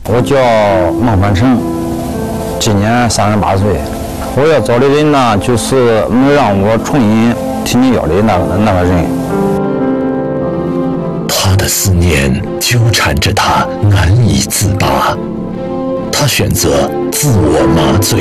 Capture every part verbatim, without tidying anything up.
我叫孟凡成，今年三十八岁。我要找的人呢，就是能让我重新提你要的那个那个人。 他的思念纠缠着他，难以自拔。他选择自我麻醉，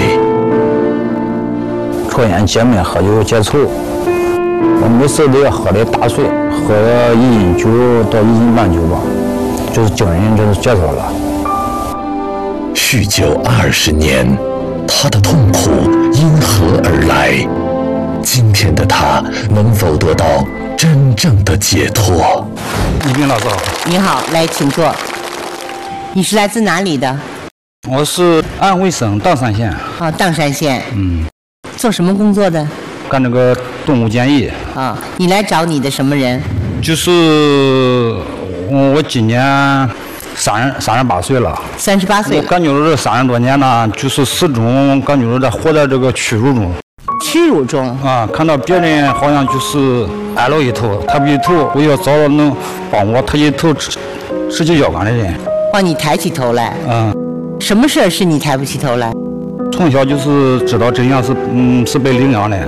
抽烟、戒闷、喝酒、戒醋。我每次都要喝的大睡，喝一斤酒到一斤半酒吧，就是精神就是解脱了。 酗酒二十年，他的痛苦因何而来？今天的他能否得到真正的解脱？ 一鸣老师好。 你好，来请坐。你是来自哪里的？ 我是安徽省砀山县。 啊，砀山县。 嗯。 做什么工作的？ 干这个动物检疫。 啊，你来找你的什么人？ 就是我今年三十三十八岁了。 三十八岁。 我感觉这三十多年呢，就是始终感觉在活在这个屈辱中。 屈辱中。 啊，看到别人好像就是挨了一头，他不一头，我要找到能帮我抬起头、直起腰杆的人。 帮你抬起头来。 嗯。 什么事儿是你抬不起头来？ 从小就是知道真相是嗯是被领养的。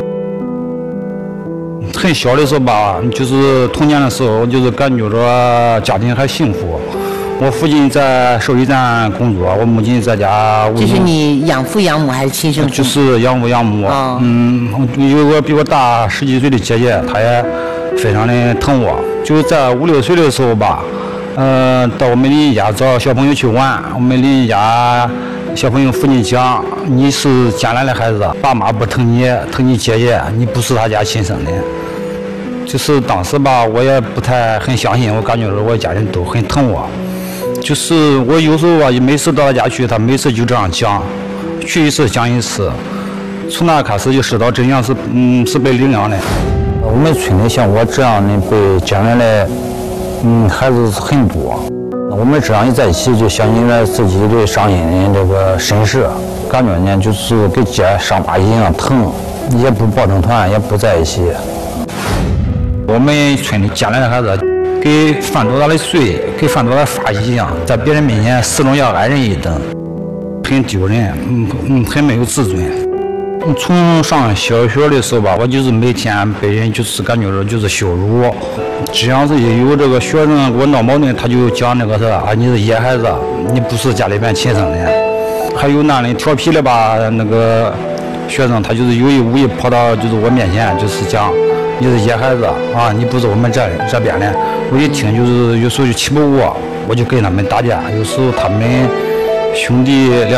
很小的时候吧，就是童年的时候，就是感觉着家庭还幸福。我父亲在兽医站工作，我母亲在家务农。 这是你养父养母还是亲生父母？ 就是养父养母。哦、嗯，有个比我大十几岁的姐姐，她也非常的疼我。就在五六岁的时候吧，呃，到我们邻居家找小朋友去玩，我们邻居家小朋友父亲讲，你是捡来的孩子，爸妈不疼你，疼你姐姐，你不是他家亲生的。就是当时吧，我也不太很相信，我感觉我家人都很疼我。就是我有时候吧，每次到他家去，他每次就这样讲，去一次讲一次。从那开始就知道真相是，嗯，是被领养的。我们村里像我这样的被捡来的，嗯，孩子很多。我们这样一在一起，就相信了自己的伤心的这个身世，感觉呢就是跟接伤疤一样疼，也不抱成团，也不在一起。我们村里捡来的孩子，跟犯多大的罪，跟犯多大的法一样，在别人面前始终要矮人一等，很丢人，嗯嗯，很没有自尊。从上小学的时候吧，我就是每天被人就是感觉着就是羞辱。只要是有这个学生给我闹矛盾，他就讲那个是啊，你是野孩子，你不是家里边亲生的。还有那里调皮的吧，那个学生他就是有意无意跑到就是我面前，就是讲你是野孩子啊，你不是我们这这边的。我一听就是有时候就气不过，我就跟他们打架。有时候他们兄弟两。